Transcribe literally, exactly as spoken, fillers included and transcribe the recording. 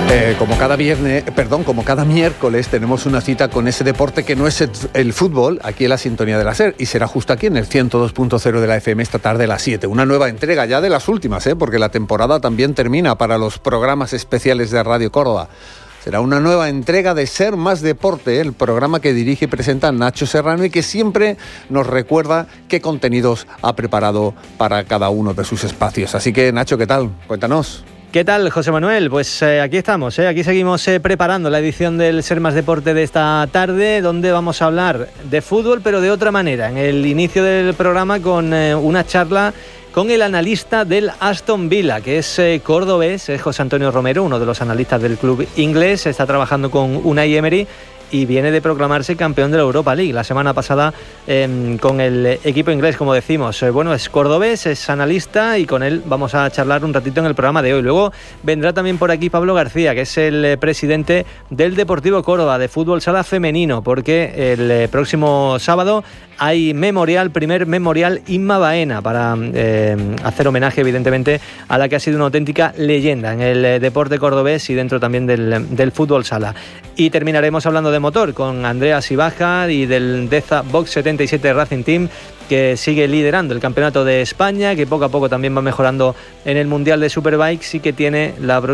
Eh, como cada viernes, perdón, como cada miércoles tenemos una cita con ese deporte que no es el, el fútbol, aquí en la sintonía de la SER, y será justo aquí en el ciento dos punto cero de la F M esta tarde a las siete. Una nueva entrega ya de las últimas, ¿eh? Porque la temporada también termina para los programas especiales de Radio Córdoba. Será una nueva entrega de Ser Más Deporte, el programa que dirige y presenta Nacho Serrano y que siempre nos recuerda qué contenidos ha preparado para cada uno de sus espacios. Así que, Nacho, ¿qué tal? Cuéntanos. ¿Qué tal, José Manuel? Pues eh, aquí estamos, ¿eh? aquí seguimos eh, preparando la edición del Ser Más Deporte de esta tarde, donde vamos a hablar de fútbol, pero de otra manera. En el inicio del programa con eh, una charla con el analista del Aston Villa, que es eh, cordobés, es José Antonio Romero, uno de los analistas del club inglés, está trabajando con Unai Emery y viene de proclamarse campeón de la Europa League la semana pasada eh, con el equipo inglés, como decimos. Eh, bueno, es cordobés, es analista y con él vamos a charlar un ratito en el programa de hoy. Luego vendrá también por aquí Pablo García, que es el eh, presidente del Deportivo Córdoba de fútbol sala femenino, porque el eh, próximo sábado hay memorial, primer memorial Inma Baena, para eh, hacer homenaje evidentemente a la que ha sido una auténtica leyenda en el eh, deporte cordobés y dentro también del, del fútbol sala. Y terminaremos hablando de motor con Andrea Sibaja y del Deza Box setenta y siete Racing Team, que sigue liderando el campeonato de España, que poco a poco también va mejorando en el Mundial de Superbikes y que tiene la